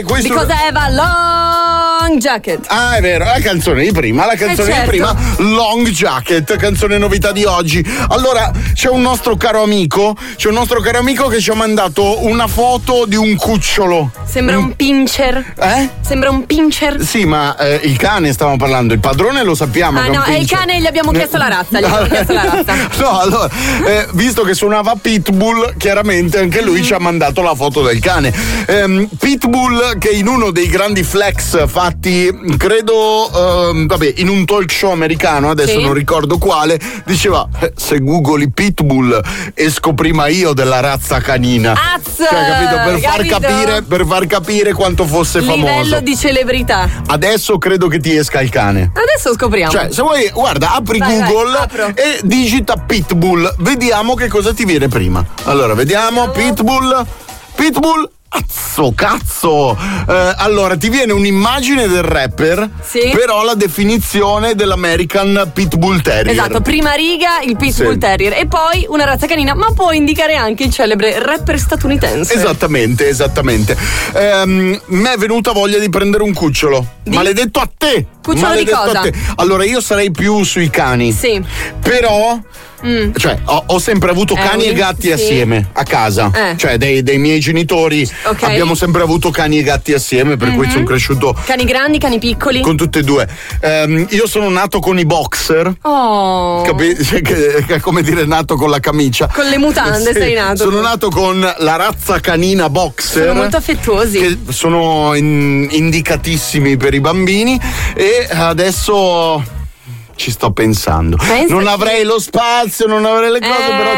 questo. Because I have a long jacket. Ah, è vero, la canzone di prima, Long Jacket, canzone novità di oggi. Allora, c'è un nostro caro amico che ci ha mandato una foto di un cucciolo. Sembra un pincher. Sembra un pincher. Sì, ma il cane stiamo parlando, il padrone lo sappiamo. Ah, che è un no, è il pincher. cane, gli abbiamo chiesto la razza. No, allora, visto che suonava Pitbull, chiaramente anche lui ci ha mandato la foto del cane. Pitbull, che in uno dei grandi flex fatti, credo, in un talk show americano, adesso non ricordo quale, diceva: se googoli Pitbull esco prima io della razza canina. Cioè, capito? Per far capire quanto fosse famoso. Livello di celebrità. Adesso credo che ti esca il cane. Adesso scopriamo. Cioè, se vuoi, guarda, apri Google e digita Pitbull. Vediamo che cosa ti viene prima. Allora, vediamo. Pitbull. Cazzo! Allora, ti viene un'immagine del rapper, però la definizione dell'American Pitbull Terrier. Esatto, prima riga il Pitbull Terrier e poi una razza canina, ma può indicare anche il celebre rapper statunitense. Esattamente. Mi è venuta voglia di prendere un cucciolo. Maledetto a te! Cucciolo di cosa? Allora, io sarei più sui cani. Sì. Però cioè, ho sempre avuto cani e gatti assieme a casa. Cioè, dei miei genitori abbiamo sempre avuto cani e gatti assieme, per cui sono cresciuto. Cani grandi, cani piccoli? Con tutte e due. Io sono nato con i boxer. Oh. Che è come dire nato con la camicia. Con le mutande sei nato. Sono nato con la razza canina boxer. Sono molto affettuosi. Che sono indicatissimi per i bambini. E adesso ci sto pensando. Non avrei lo spazio, non avrei le cose, però